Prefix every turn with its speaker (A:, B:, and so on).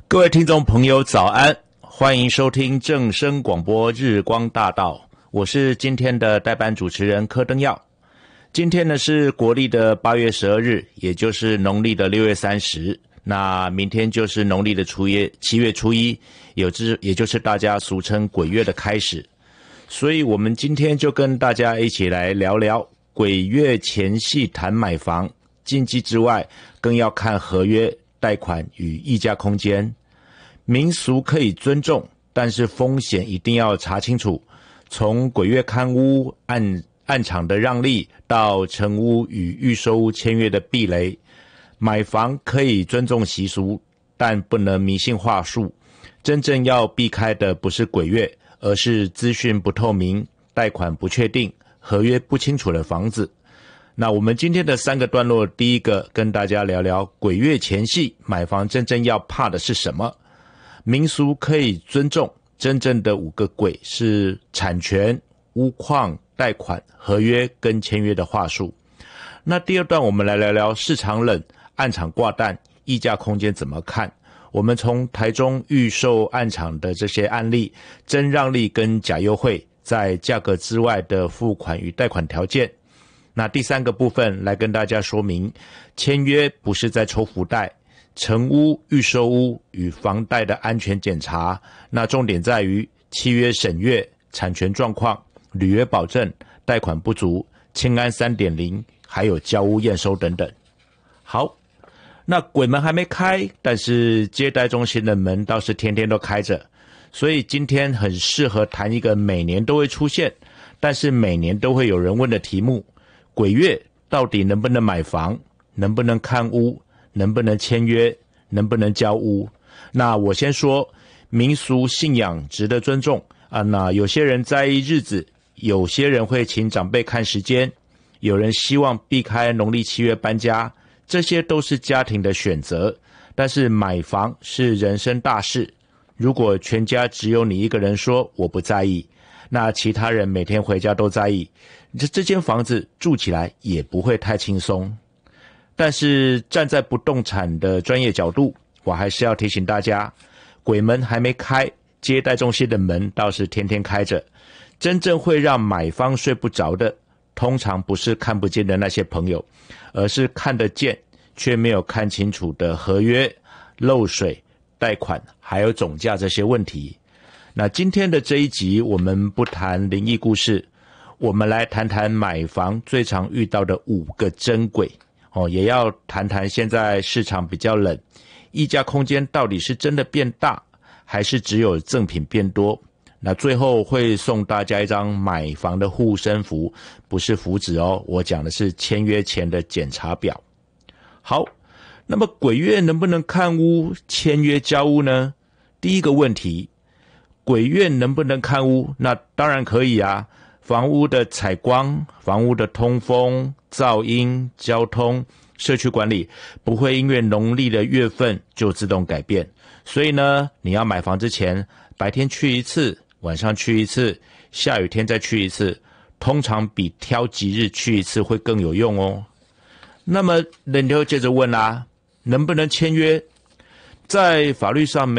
A: 各位听众朋友早安，欢迎收听正声广播日光大道，我是今天的代班主持人柯登耀。今天呢是国历的8月12日，也就是农历的6月30，那明天就是农历的7月初1，也就是大家俗称鬼月的开始。所以我们今天就跟大家一起来聊聊鬼月前夕谈买房，禁忌之外更要看合约、贷款与议价空间。民俗可以尊重，但是风险一定要查清楚。从鬼月看屋、暗场的让利，到成屋与预售屋签约的避雷，买房可以尊重习俗，但不能迷信话术。真正要避开的不是鬼月，而是资讯不透明、贷款不确定、合约不清楚的房子。那我们今天的3个段落，第一个跟大家聊聊鬼月前夕买房真正要怕的是什么。民俗可以尊重，真正的5个鬼是产权、屋况、贷款、合约跟签约的话术。那第二段我们来聊聊市场冷、暗场挂蛋、议价空间怎么看。我们从台中预售暗场的这些案例，真让利跟假优惠，在价格之外的付款与贷款条件。那第3个部分来跟大家说明，签约不是在抽福袋，成屋、预售屋与房贷的安全检查，那重点在于契约审阅、产权状况、履约保证、贷款不足、清安 3.0， 还有交屋验收等等。好，那鬼门还没开，但是接待中心的门倒是天天都开着，所以今天很适合谈一个每年都会出现，但是每年都会有人问的题目：鬼月到底能不能买房？能不能看屋？能不能签约？能不能交屋？那我先说，民俗信仰值得尊重啊。那有些人在意日子，有些人会请长辈看时间，有人希望避开农历7月搬家，这些都是家庭的选择。但是买房是人生大事，如果全家只有你一个人说我不在意，那其他人每天回家都在意，这间房子住起来也不会太轻松。但是站在不动产的专业角度，我还是要提醒大家，鬼门还没开，接待中心的门倒是天天开着。真正会让买方睡不着的，通常不是看不见的那些朋友，而是看得见却没有看清楚的合约、漏水、贷款还有总价这些问题。那今天的这一集我们不谈灵异故事，我们来谈谈买房最常遇到的5个真鬼。也要谈谈现在市场比较冷，议价空间到底是真的变大，还是只有赠品变多？那最后会送大家一张买房的护身符，不是符纸哦，我讲的是签约前的检查表。好，那么鬼月能不能看屋、签约交屋呢？第一个问题，鬼月能不能看屋？那当然可以啊。房屋的采光、房屋的通风、噪音、交通、社区管理不会因为农历的月份就自动改变，所以呢，你要买房之前，白天去一次，晚上去一次，下雨天再去一次，通常比挑吉日去一次会更有用哦。那么人就接着问啦，能不能签约？在法律上